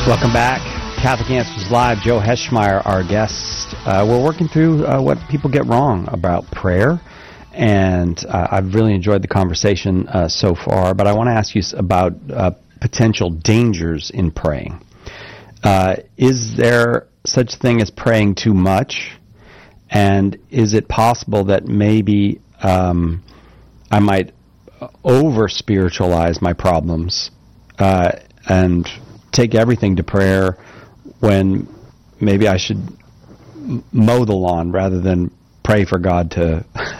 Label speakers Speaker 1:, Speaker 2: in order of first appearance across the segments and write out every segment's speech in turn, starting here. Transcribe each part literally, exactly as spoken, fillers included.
Speaker 1: Welcome back. Catholic Answers Live. Joe Heschmeyer, our guest. Uh, we're working through uh, what people get wrong about prayer, and uh, I've really enjoyed the conversation uh, so far, but I want to ask you about uh, potential dangers in praying. Uh, is there such thing as praying too much? And is it possible that maybe um, I might over-spiritualize my problems uh, and take everything to prayer when maybe I should mow the lawn rather than pray for God to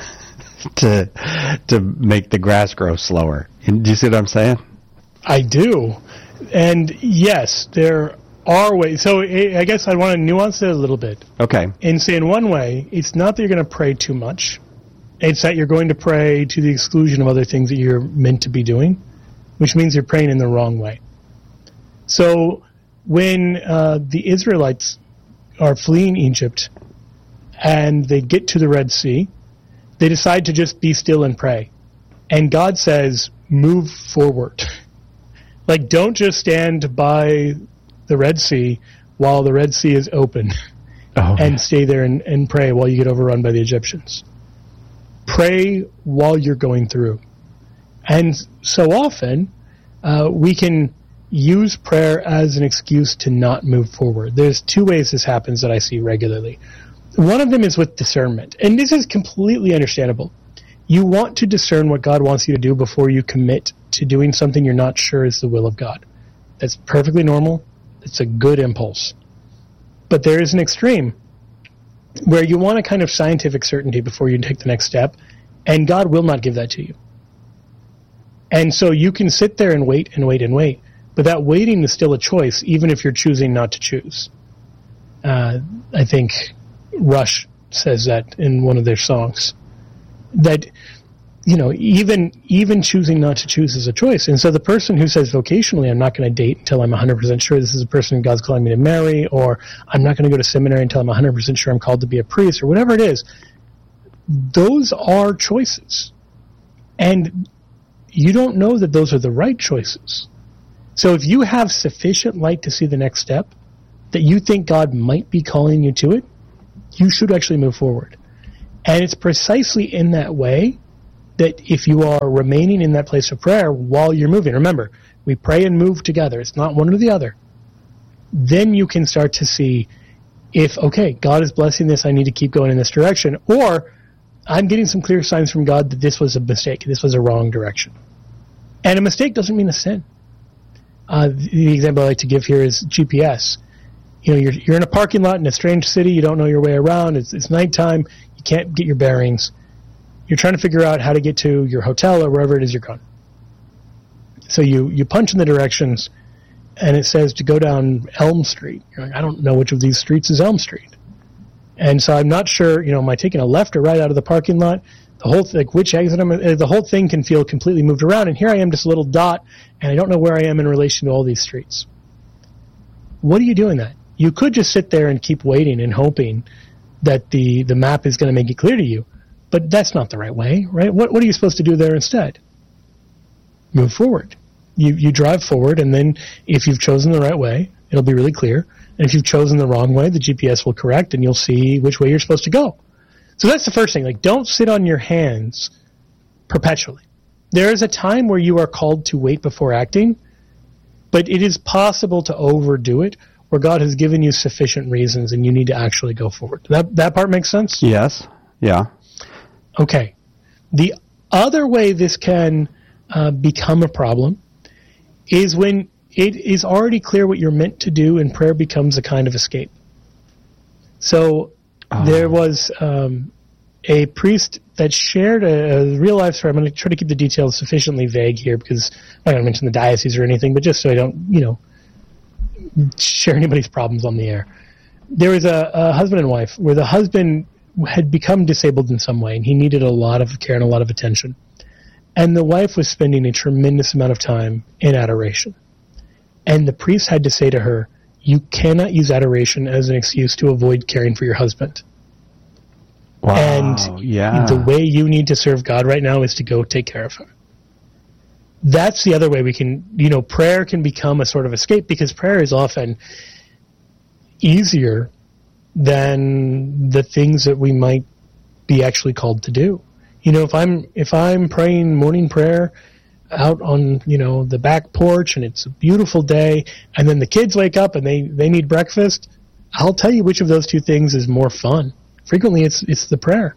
Speaker 1: to to make the grass grow slower? And do you see what I'm saying?
Speaker 2: I do. And yes, there are ways. So I guess I want to nuance it a little bit.
Speaker 1: Okay.
Speaker 2: And say in one way, it's not that you're going to pray too much. It's that you're going to pray to the exclusion of other things that you're meant to be doing, which means you're praying in the wrong way. So when uh, the Israelites are fleeing Egypt and they get to the Red Sea, they decide to just be still and pray. And God says, move forward. Like, don't just stand by the Red Sea while the Red Sea is open oh. and stay there and, and pray while you get overrun by the Egyptians. Pray while you're going through. And so often, uh, we can use prayer as an excuse to not move forward. There's two ways this happens that I see regularly. One of them is with discernment. And this is completely understandable. You want to discern what God wants you to do before you commit to doing something you're not sure is the will of God. That's perfectly normal. It's a good impulse. But there is an extreme where you want a kind of scientific certainty before you take the next step, and God will not give that to you. And so you can sit there and wait and wait and wait, but that waiting is still a choice, even if you're choosing not to choose. Uh, I think Rush says that in one of their songs. That, you know, even even choosing not to choose is a choice. And so the person who says vocationally, I'm not going to date until I'm one hundred percent sure this is a person God's calling me to marry, or I'm not going to go to seminary until I'm one hundred percent sure I'm called to be a priest, or whatever it is, those are choices. And you don't know that those are the right choices. So if you have sufficient light to see the next step, that you think God might be calling you to it, you should actually move forward. And it's precisely in that way that if you are remaining in that place of prayer while you're moving, remember, we pray and move together. It's not one or the other. Then you can start to see if, okay, God is blessing this, I need to keep going in this direction, or I'm getting some clear signs from God that this was a mistake, this was a wrong direction. And a mistake doesn't mean a sin. Uh, the example I like to give here is G P S. You know, you're you're in a parking lot in a strange city, you don't know your way around, it's, it's nighttime, you can't get your bearings. You're trying to figure out how to get to your hotel or wherever it is you're going. So you, you punch in the directions, and it says to go down Elm Street. You're like, I don't know which of these streets is Elm Street. And so I'm not sure, you know, am I taking a left or right out of the parking lot? The whole, like, which exit am I, the whole thing can feel completely moved around, and here I am, just a little dot, and I don't know where I am in relation to all these streets. What are you doing that? You could just sit there and keep waiting and hoping that the, the map is going to make it clear to you. But that's not the right way, right? What what are you supposed to do there instead? Move forward. You you drive forward, and then if you've chosen the right way, it'll be really clear. And if you've chosen the wrong way, the G P S will correct, and you'll see which way you're supposed to go. So that's the first thing. Like, don't sit on your hands perpetually. There is a time where you are called to wait before acting, but it is possible to overdo it, where God has given you sufficient reasons, and you need to actually go forward. That that part makes sense?
Speaker 1: Yes. Yeah.
Speaker 2: Okay. The other way this can uh, become a problem is when it is already clear what you're meant to do, and prayer becomes a kind of escape. So oh. there was um, a priest that shared a, a real-life story. I'm going to try to keep the details sufficiently vague here, because I'm not going to mention the diocese or anything, but just so I don't, you know, share anybody's problems on the air. There was a, a husband and wife where the husband had become disabled in some way, and he needed a lot of care and a lot of attention. And the wife was spending a tremendous amount of time in adoration. And the priest had to say to her, you cannot use adoration as an excuse to avoid caring for your husband.
Speaker 1: Wow,
Speaker 2: and
Speaker 1: yeah.
Speaker 2: the way you need to serve God right now is to go take care of him. that's the other way we can, you know, prayer can become a sort of escape, because prayer is often easier than the things that we might be actually called to do. You know, if I'm if I'm praying morning prayer out on, you know, the back porch and it's a beautiful day, and then the kids wake up and they, they need breakfast, I'll tell you which of those two things is more fun. Frequently it's it's the prayer.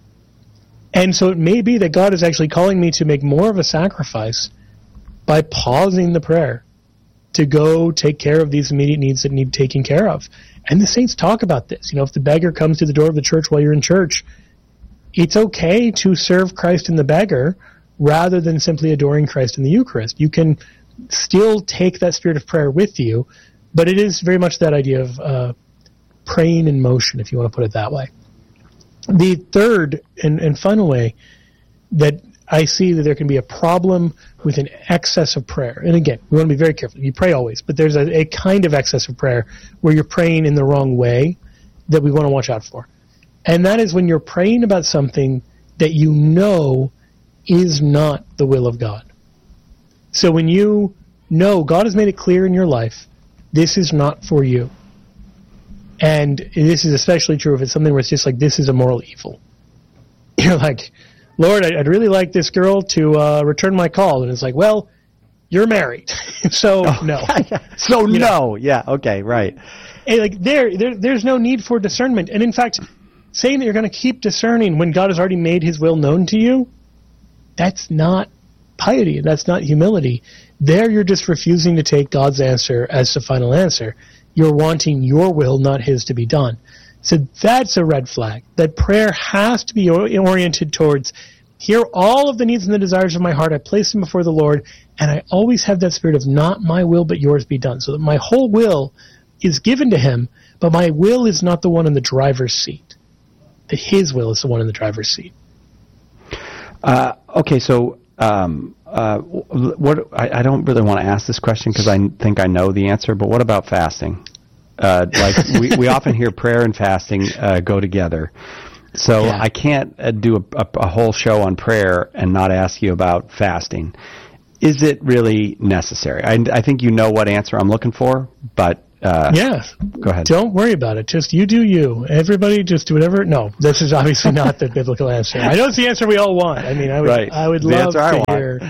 Speaker 2: And so it may be that God is actually calling me to make more of a sacrifice by pausing the prayer to go take care of these immediate needs that need taking care of. And the saints talk about this. You know, if the beggar comes to the door of the church while you're in church, it's okay to serve Christ in the beggar rather than simply adoring Christ in the Eucharist. You can still take that spirit of prayer with you, but it is very much that idea of uh, praying in motion, if you want to put it that way. The third and, and final way that I see that there can be a problem with an excess of prayer, and again, we want to be very careful. You pray always, but there's a, a kind of excess of prayer where you're praying in the wrong way that we want to watch out for. And that is when you're praying about something that you know is not the will of God. So when you know God has made it clear in your life, this is not for you. And this is especially true if it's something where it's just like, this is a moral evil. You're like, Lord, I'd really like this girl to uh, return my call. And it's like, well, you're married. so, oh, no.
Speaker 1: so,
Speaker 2: you
Speaker 1: no.
Speaker 2: Know?
Speaker 1: Yeah, okay, right.
Speaker 2: And like there, there, there's no need for discernment. And in fact, saying that you're going to keep discerning when God has already made his will known to you, that's not piety. That's not humility. There you're just refusing to take God's answer as the final answer. You're wanting your will, not his, to be done. So that's a red flag. That prayer has to be oriented towards, here are all of the needs and the desires of my heart. I place them before the Lord, and I always have that spirit of not my will but yours be done. So that my whole will is given to him, but my will is not the one in the driver's seat. That his will is the one in the driver's seat.
Speaker 1: Uh, okay, so um, uh, what? I, I don't really want to ask this question because I think I know the answer, but what about fasting? Uh, like we, we often hear prayer and fasting uh, go together. So yeah. I can't uh, do a, a, a whole show on prayer and not ask you about fasting. Is it really necessary? I, I think you know what answer I'm looking for, but uh,
Speaker 2: yeah,
Speaker 1: go ahead.
Speaker 2: Don't worry about it. Just you do you. Everybody just do whatever. No, this is obviously not the biblical answer. I know it's the answer we all want. I mean, I would,
Speaker 1: right.
Speaker 2: I would
Speaker 1: the
Speaker 2: love to
Speaker 1: I
Speaker 2: hear.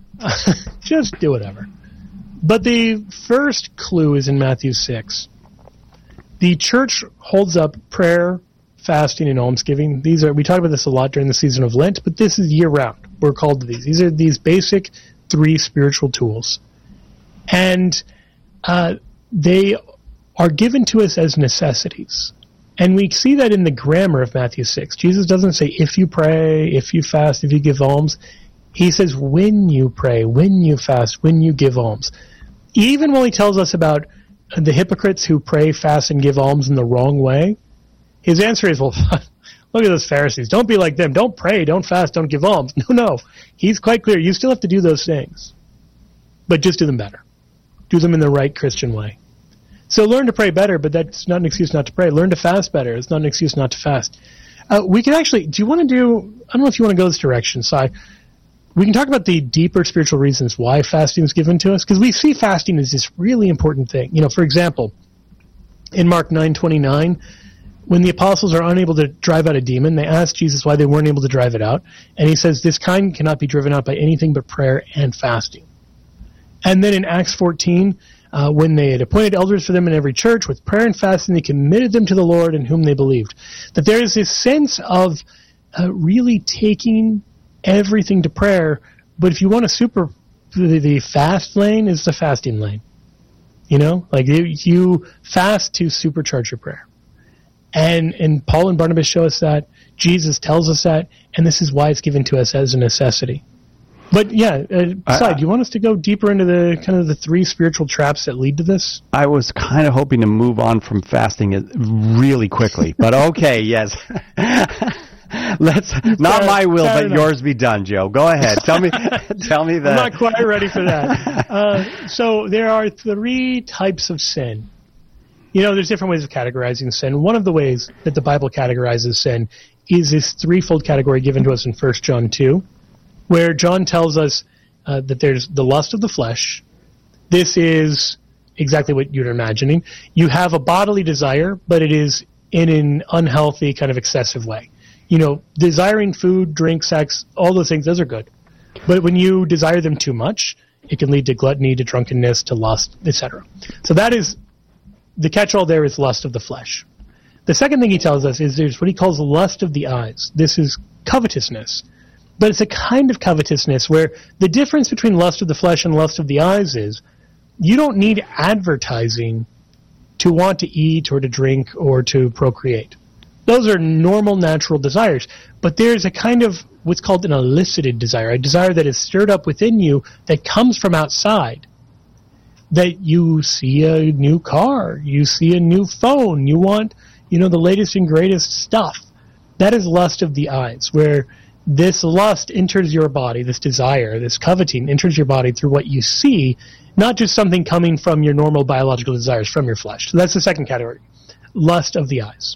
Speaker 2: Just do whatever. But the first clue is in Matthew six. The church holds up prayer, fasting, and almsgiving. These are we talk about this a lot during the season of Lent, but this is year round. We're called to these. These are these basic three spiritual tools, and uh, they are given to us as necessities. And we see that in the grammar of Matthew six. Jesus doesn't say if you pray, if you fast, if you give alms. He says when you pray, when you fast, when you give alms. Even while he tells us about the hypocrites who pray, fast, and give alms in the wrong way, his answer is, well, look at those Pharisees. Don't be like them. Don't pray, don't fast, don't give alms. No, no. He's quite clear. You still have to do those things, but just do them better. Do them in the right Christian way. So learn to pray better, but that's not an excuse not to pray. Learn to fast better. It's not an excuse not to fast. Uh, we can actually, do you want to do, I don't know if you want to go this direction, Si. We can talk about the deeper spiritual reasons why fasting is given to us, because we see fasting as this really important thing. You know, for example, in Mark nine twenty-nine, when the apostles are unable to drive out a demon, they ask Jesus why they weren't able to drive it out, and he says, this kind cannot be driven out by anything but prayer and fasting. And then in Acts fourteen, uh, when they had appointed elders for them in every church, with prayer and fasting, they committed them to the Lord in whom they believed. That there is this sense of uh, really taking everything to prayer, but if you want to super, the, the fast lane is the fasting lane. You know, like you, you fast to supercharge your prayer. And and Paul and Barnabas show us that. Jesus tells us that, and this is why it's given to us as a necessity. But yeah, uh, Si, do you want us to go deeper into the kind of the three spiritual traps that lead to this?
Speaker 1: I was kind of hoping to move on from fasting really quickly, but okay, yes. Let's not fair, my will, but enough. Yours be done, Joe. Go ahead. Tell me. tell me that.
Speaker 2: I'm not quite ready for that. Uh, so there are three types of sin. You know, there's different ways of categorizing sin. One of the ways that the Bible categorizes sin is this threefold category given to us in First John two, where John tells us uh, that there's the lust of the flesh. This is exactly what you're imagining. You have a bodily desire, but it is in an unhealthy, kind of excessive way. You know, desiring food, drink, sex, all those things, those are good. But when you desire them too much, it can lead to gluttony, to drunkenness, to lust, et cetera. So that is, the catch-all there is lust of the flesh. The second thing he tells us is there's what he calls lust of the eyes. This is covetousness. But it's a kind of covetousness where the difference between lust of the flesh and lust of the eyes is you don't need advertising to want to eat or to drink or to procreate. Those are normal, natural desires. But there's a kind of what's called an elicited desire, a desire that is stirred up within you that comes from outside. That you see a new car, you see a new phone, you want, you know, the latest and greatest stuff. That is lust of the eyes, where this lust enters your body, this desire, this coveting enters your body through what you see, not just something coming from your normal biological desires from your flesh. So that's the second category, lust of the eyes.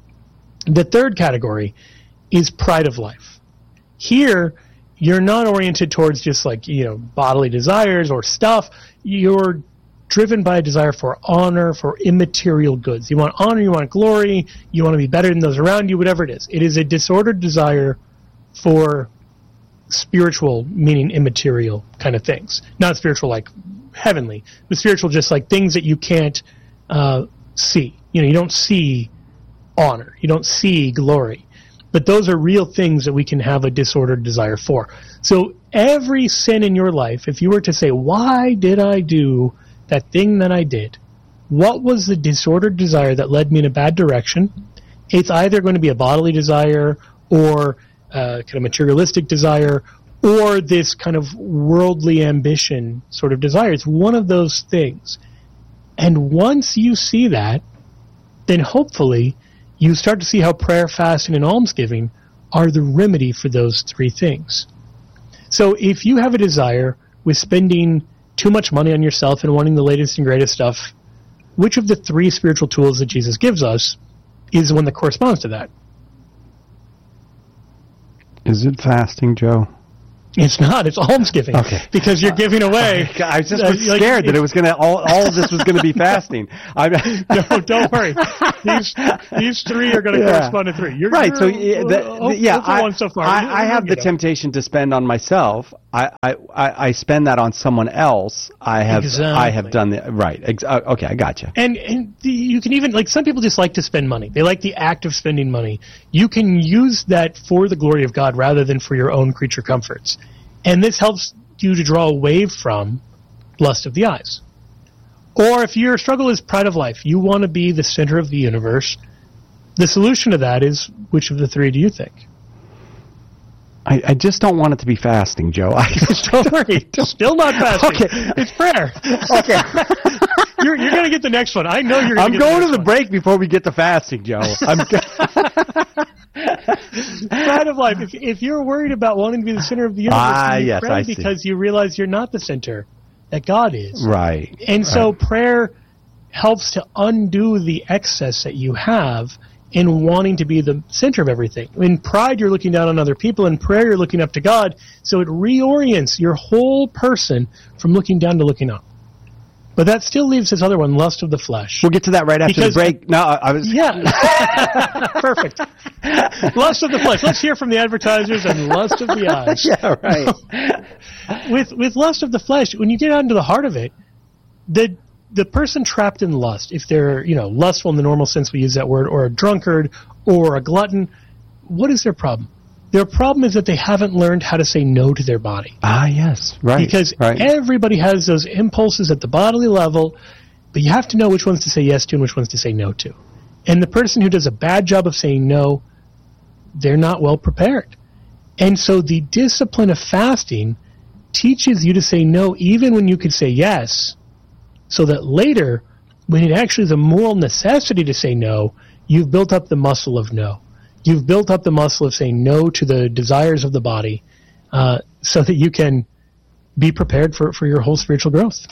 Speaker 2: The third category is pride of life. Here, you're not oriented towards just like, you know, bodily desires or stuff. You're driven by a desire for honor, for immaterial goods. You want honor, you want glory, you want to be better than those around you, whatever it is. It is a disordered desire for spiritual, meaning immaterial kind of things. Not spiritual like heavenly, but spiritual just like things that you can't uh, see. You know, you don't see honor. You don't see glory. But those are real things that we can have a disordered desire for. So every sin in your life, if you were to say, why did I do that thing that I did? What was the disordered desire that led me in a bad direction? It's either going to be a bodily desire or uh, kind of materialistic desire or this kind of worldly ambition sort of desire. It's one of those things. And once you see that, then hopefully you start to see how prayer, fasting, and almsgiving are the remedy for those three things. So if you have a desire with spending too much money on yourself and wanting the latest and greatest stuff, which of the three spiritual tools that Jesus gives us is the one that corresponds to that?
Speaker 1: Is it fasting, Joe?
Speaker 2: It's not. It's almsgiving.
Speaker 1: Okay.
Speaker 2: Because you're giving away.
Speaker 1: Uh, I just was
Speaker 2: uh,
Speaker 1: scared
Speaker 2: like,
Speaker 1: that it was going to, all, all of this was going to be fasting. I,
Speaker 2: no, don't worry. These these three are going to yeah. correspond to three. You're,
Speaker 1: right.
Speaker 2: You're,
Speaker 1: so, yeah, the,
Speaker 2: uh,
Speaker 1: the, yeah I,
Speaker 2: so far.
Speaker 1: I, I have the temptation to spend on myself. I, I, I spend that on someone else. I have
Speaker 2: exactly.
Speaker 1: I have done the, right. Ex- uh, okay, I got you.
Speaker 2: And, and the, you can even, like, some people just like to spend money. They like the act of spending money. You can use that for the glory of God rather than for your own creature comforts. And this helps you to draw away from lust of the eyes. Or if your struggle is pride of life, you want to be the center of the universe, the solution to that is, which of the three do you think?
Speaker 1: I, I just don't want it to be fasting, Joe. I
Speaker 2: just don't worry. Still not fasting. Okay. It's prayer.
Speaker 1: Okay.
Speaker 2: you're you're going to get the next one. I know you're going to
Speaker 1: I'm
Speaker 2: get
Speaker 1: going
Speaker 2: the
Speaker 1: to the
Speaker 2: one.
Speaker 1: break before we get to fasting, Joe. I'm
Speaker 2: Pride of life. If, if you're worried about wanting to be the center of the universe,
Speaker 1: ah,
Speaker 2: you
Speaker 1: yes,
Speaker 2: pray
Speaker 1: I
Speaker 2: because
Speaker 1: see.
Speaker 2: you realize you're not the center, that God is.
Speaker 1: Right.
Speaker 2: And so
Speaker 1: right.
Speaker 2: prayer helps to undo the excess that you have in wanting to be the center of everything. In pride, you're looking down on other people. In prayer, you're looking up to God. So it reorients your whole person from looking down to looking up. But that still leaves this other one, lust of the flesh.
Speaker 1: We'll get to that right after
Speaker 2: because,
Speaker 1: the break. No, I, I was...
Speaker 2: Yeah. Perfect. Lust of the flesh. Let's hear from the advertisers and lust of the eyes.
Speaker 1: Yeah, right.
Speaker 2: with with lust of the flesh, when you get down to the heart of it, the the person trapped in lust, if they're, you know, lustful in the normal sense we use that word, or a drunkard, or a glutton, what is their problem? Their problem is that they haven't learned how to say no to their body.
Speaker 1: Ah, yes, right.
Speaker 2: Because
Speaker 1: right.
Speaker 2: everybody has those impulses at the bodily level, but you have to know which ones to say yes to and which ones to say no to. And the person who does a bad job of saying no, they're not well prepared. And so the discipline of fasting teaches you to say no even when you could say yes, so that later, when it actually is a moral necessity to say no, you've built up the muscle of no. You've built up the muscle of saying no to the desires of the body uh, so that you can be prepared for, for your whole spiritual growth.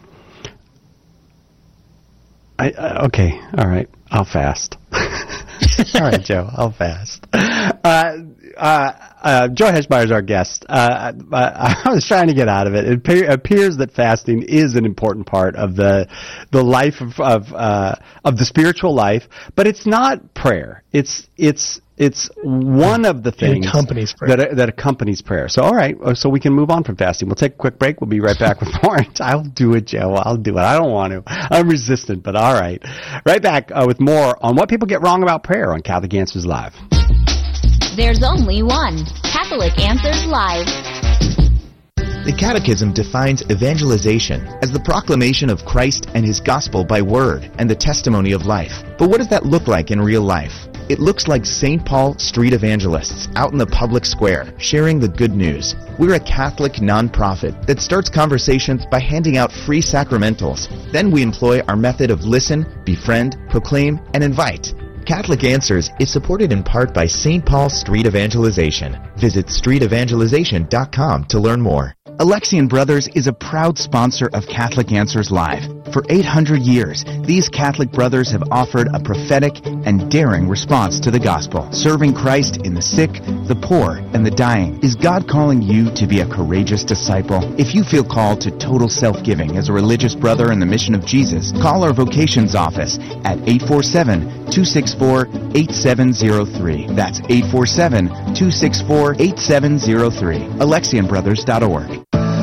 Speaker 1: I, uh, okay, all right, I'll fast. All right, Joe, I'll fast. Uh, uh, uh, Joe Heschmeyer is our guest. Uh, I, I was trying to get out of it. It appear, appears that fasting is an important part of the the life of of, uh, of the spiritual life, but it's not prayer. It's it's it's one of the things
Speaker 2: it accompanies prayer.
Speaker 1: that that accompanies prayer. So all right, so we can move on from fasting. We'll take a quick break. We'll be right back with more. I'll do it, Joe. I'll do it. I don't want to. I'm resistant, but all right. Right back uh, with more on what people get wrong about prayer on Catholic Answers Live.
Speaker 3: There's only one Catholic Answers Live.
Speaker 4: The Catechism defines evangelization as the proclamation of Christ and His gospel by word and the testimony of life. But what does that look like in real life? It looks like Saint Paul street evangelists out in the public square sharing the good news. We're a Catholic nonprofit that starts conversations by handing out free sacramentals. Then we employ our method of listen, befriend, proclaim, and invite. Catholic Answers is supported in part by Saint Paul Street Evangelization. Visit street evangelization dot com to learn more. Alexian Brothers is a proud sponsor of Catholic Answers Live. For eight hundred years, these Catholic brothers have offered a prophetic and daring response to the gospel, serving Christ in the sick, the poor, and the dying. Is God calling you to be a courageous disciple? If you feel called to total self-giving as a religious brother in the mission of Jesus, call our vocations office at eight four seven, two six four, eight seven zero three. That's eight four seven, two six four, eight seven zero three. Alexian Brothers dot org.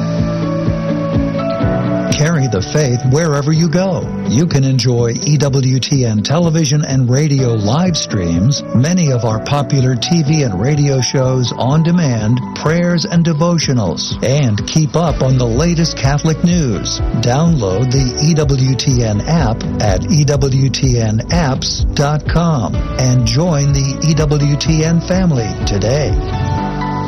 Speaker 5: Carry the faith wherever you go. You can enjoy E W T N television and radio live streams, many of our popular T V and radio shows on demand, prayers and devotionals, and keep up on the latest Catholic news. Download the E W T N app at E W T N apps dot com and join the E W T N family today.